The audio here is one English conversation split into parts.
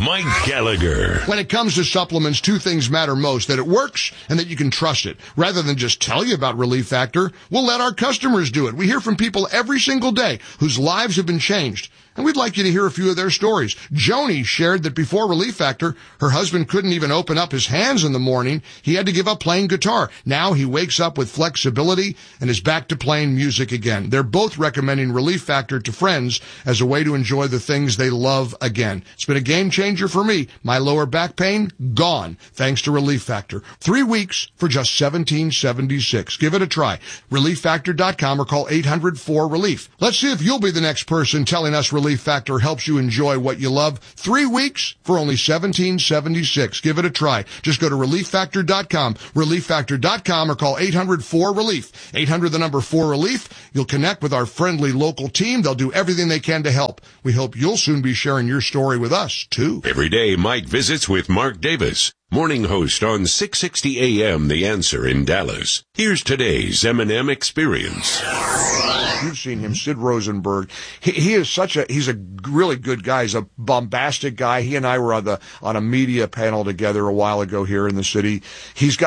Mike Gallagher. When it comes to supplements, two things matter most: that it works and that you can trust it. Rather than just tell you about Relief Factor, we'll let our customers do it. We hear from people every single day whose lives have been changed, and we'd like you to hear a few of their stories. Joni shared that before Relief Factor, her husband couldn't even open up his hands in the morning. He had to give up playing guitar. Now he wakes up with flexibility and is back to playing music again. They're both recommending Relief Factor to friends as a way to enjoy the things they love again. It's been a game changer for me. My lower back pain, gone, thanks to Relief Factor. 3 weeks for just $17.76. Give it a try. ReliefFactor.com or call 800-4RELIEF. Let's see if you'll be the next person telling us Relief Factor helps you enjoy what you love. 3 weeks for only $17.76. Give it a try. Just go to ReliefFactor.com, ReliefFactor.com, or call 800-4RELIEF. 800 the number 4RELIEF. You'll connect with our friendly local team. They'll do everything they can to help. We hope you'll soon be sharing your story with us, too. Every day, Mike visits with Mark Davis, morning host on 660 AM The Answer in Dallas. Here's today's M&M Experience. You've seen him, Sid Rosenberg. He's a really good guy. He's a bombastic guy. He and I were on a media panel together a while ago here in the city. He's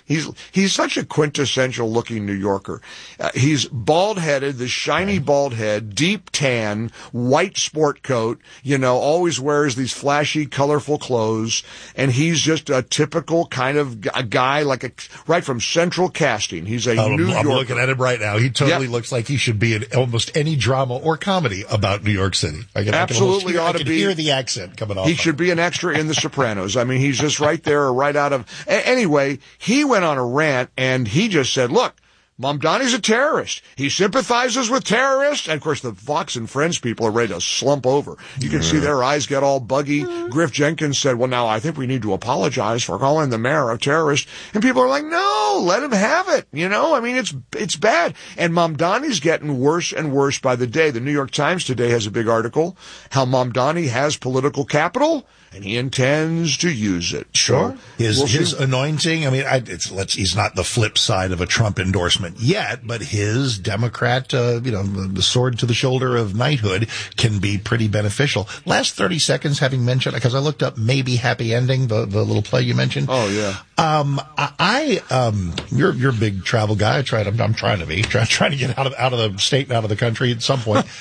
such a quintessential looking New Yorker. He's bald headed, the shiny bald head, deep tan, white sport coat, always wears these flashy, colorful clothes. And he's just a typical kind of a guy right from Central Casting. He's a New Yorker. I'm looking at him right now. He totally looks like he should be in almost any drama or comedy about New York City. I can hear the accent coming off. He should be an extra in The Sopranos. I mean, he's just right there, right out of... Anyway, he went on a rant, and he just said, look, Mamdani's a terrorist. He sympathizes with terrorists. And, of course, the Fox and Friends people are ready to slump over. You can see their eyes get all buggy. Griff Jenkins said, well, now I think we need to apologize for calling the mayor a terrorist. And people are like, no, let him have it. I mean, it's bad. And Mamdani's getting worse and worse by the day. The New York Times today has a big article, how Mamdani has political capital, and he intends to use it. Sure. His anointing, I mean, he's not the flip side of a Trump endorsement yet, but his Democrat, the sword to the shoulder of knighthood can be pretty beneficial. Last 30 seconds, having mentioned, because I looked up Maybe Happy Ending, the little play you mentioned. Oh, yeah. You're a big travel guy. I'm trying to get out of the state and out of the country at some point.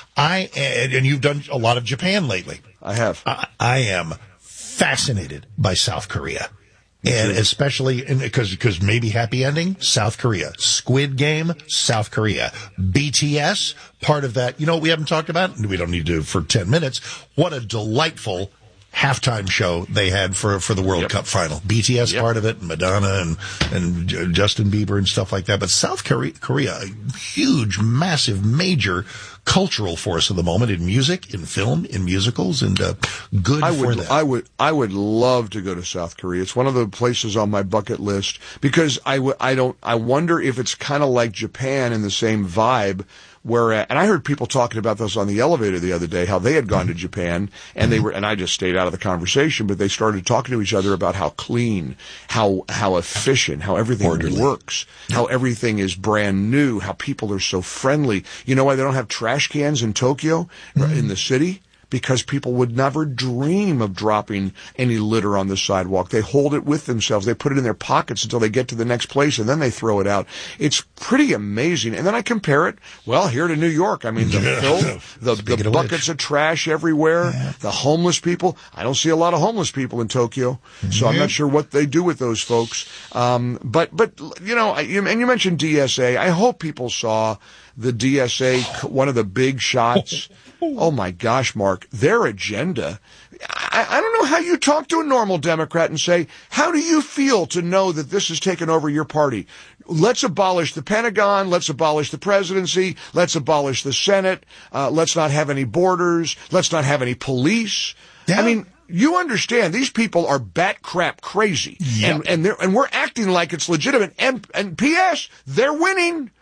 And you've done a lot of Japan lately. I have. I am fascinated by South Korea. And especially because Maybe Happy Ending, South Korea. Squid Game, South Korea. BTS, part of that. We haven't talked about, we don't need to for 10 minutes. What a delightful halftime show they had for the World Cup final. BTS part of it, Madonna and Justin Bieber and stuff like that. But South Korea, a huge, massive, major cultural force of the moment in music, in film, in musicals, and good for them. I would love to go to South Korea. It's one of the places on my bucket list because I wonder if it's kind of like Japan in the same vibe. And I heard people talking about this on the elevator the other day, how they had gone to Japan and and I just stayed out of the conversation, but they started talking to each other about how clean, how efficient, how everything works, how everything is brand new, how people are so friendly. You know why they don't have trash cans in Tokyo, in the city? Because people would never dream of dropping any litter on the sidewalk. They hold it with themselves. They put it in their pockets until they get to the next place, and then they throw it out. It's pretty amazing. And then I compare it, here to New York. I mean, the filth, the buckets of trash everywhere, the homeless people. I don't see a lot of homeless people in Tokyo, so I'm not sure what they do with those folks. But you mentioned DSA. I hope people saw the DSA, one of the big shots. Oh my gosh, Mark, their agenda. I don't know how you talk to a normal Democrat and say, how do you feel to know that this has taken over your party? Let's abolish the Pentagon. Let's abolish the presidency. Let's abolish the Senate. Let's not have any borders. Let's not have any police. Yeah. I mean, you understand these people are bat crap crazy. Yep. And we're acting like it's legitimate. And P.S., they're winning.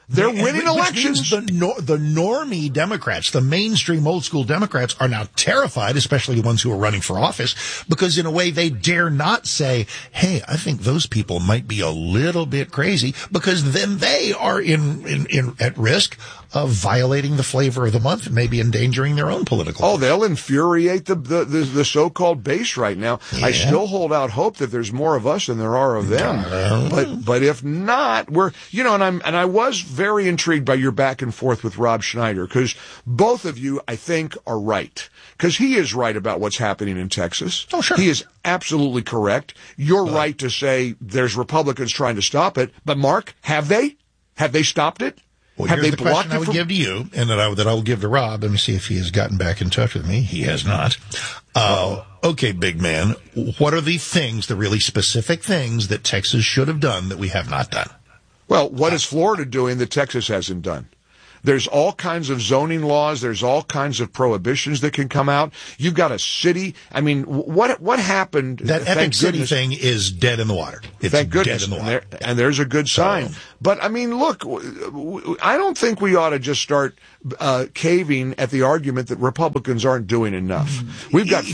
They're winning Which elections. means the normie Democrats, the mainstream old school Democrats are now terrified, especially the ones who are running for office, because in a way they dare not say, hey, I think those people might be a little bit crazy, because then they are at risk of violating the flavor of the month and maybe endangering their own political. Oh, they'll infuriate the so-called base right now. Yeah. I still hold out hope that there's more of us than there are of them. But if not, and I was very intrigued by your back and forth with Rob Schneider, because both of you, I think, are right. Because he is right about what's happening in Texas. Oh, sure. He is absolutely correct. You're right to say there's Republicans trying to stop it. But Mark, have they? Have they stopped it? Well, Have here's they the blocked question I would give to you, and that I will give to Rob. Let me see if he has gotten back in touch with me. He has not. Okay, big man. What are the really specific things that Texas should have done that we have not done? Well, what is Florida doing that Texas hasn't done? There's all kinds of zoning laws. There's all kinds of prohibitions that can come out. You've got a city. I mean, what happened? That Epic City thing is dead in the water. It's thank goodness. Dead in the water. And there's a good sign. But, I mean, look, I don't think we ought to just start caving at the argument that Republicans aren't doing enough. We've got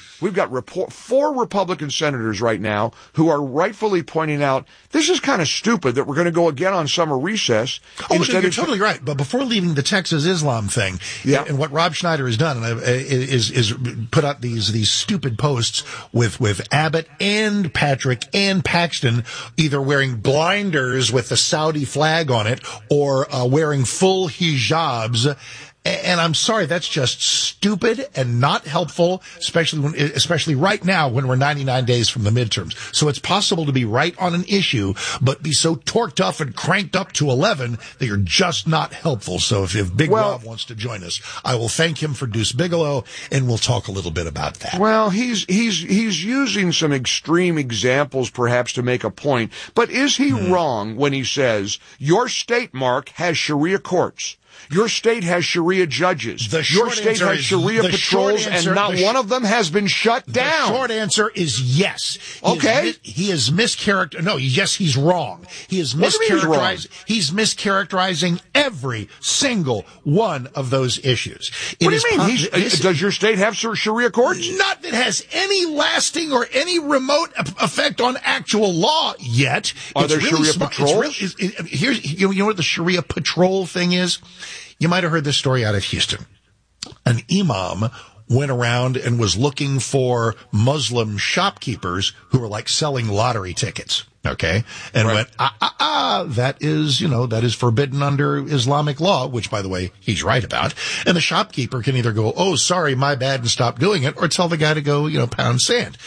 four Republican senators right now who are rightfully pointing out this is kind of stupid that we're going to go again on summer recess. You're totally right. But before leaving the Texas Islam thing, and what Rob Schneider has done is put out these stupid posts with Abbott and Patrick and Paxton either wearing blinders with the Saudi flag on it or wearing full hijabs. And I'm sorry, that's just stupid and not helpful, especially right now when we're 99 days from the midterms. So it's possible to be right on an issue, but be so torqued up and cranked up to 11 that you're just not helpful. So if Big Rob wants to join us, I will thank him for Deuce Bigelow, and we'll talk a little bit about that. Well, he's using some extreme examples perhaps to make a point, but is he wrong when he says your state, Mark, has Sharia courts? Your state has Sharia judges. Your state has Sharia patrols, and not one of them has been shut down. The short answer is yes. Okay. He is mischaracterizing. No, yes, he's wrong. He is mischaracterizing. He's mischaracterizing every single one of those issues. What do you mean? Does your state have Sharia courts? Not that has any lasting or any remote effect on actual law yet. Are there Sharia patrols? Here's, you know what the Sharia patrol thing is? You might have heard this story out of Houston. An imam went around and was looking for Muslim shopkeepers who were like selling lottery tickets. Okay. And went, that is forbidden under Islamic law, which by the way, he's right about. And the shopkeeper can either go, oh, sorry, my bad, and stop doing it, or tell the guy to go, pound sand.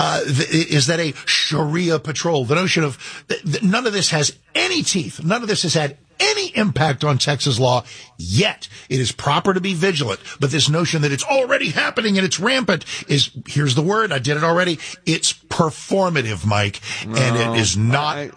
Is that a Sharia patrol? The notion of none of this has any teeth. None of this has had any impact on Texas law yet. It is proper to be vigilant, but this notion that it's already happening and it's rampant is, here's the word, I did it already, it's performative, Mike, and it is not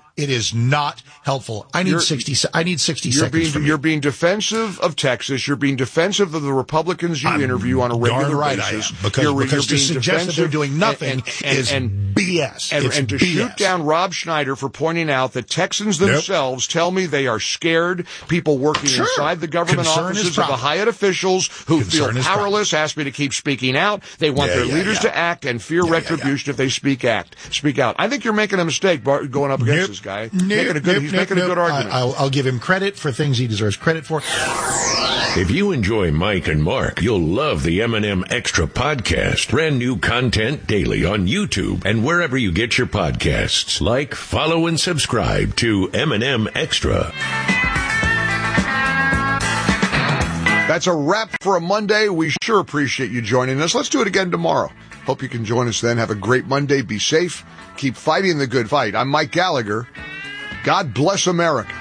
helpful. I need 60 seconds from you. You're being defensive of Texas. You're being defensive of the Republicans you interview on a regular basis. I am, because to suggest that they're doing nothing is BS. And to shoot down Rob Schneider for pointing out that Texans themselves tell me they are scared. People working inside the government offices of the Hyatt officials who feel powerless ask me to keep speaking out. They want their leaders to act and fear retribution if they speak out. I think you're making a mistake going up against this guy. He's making a good argument. I'll give him credit for things he deserves credit for. If you enjoy Mike and Mark, you'll love the M&M Extra podcast. Brand new content daily on YouTube and wherever you get your podcasts. Like, follow, and subscribe to M&M Extra. That's a wrap for a Monday. We sure appreciate you joining us. Let's do it again tomorrow. Hope you can join us then. Have a great Monday. Be safe. Keep fighting the good fight. I'm Mike Gallagher. God bless America.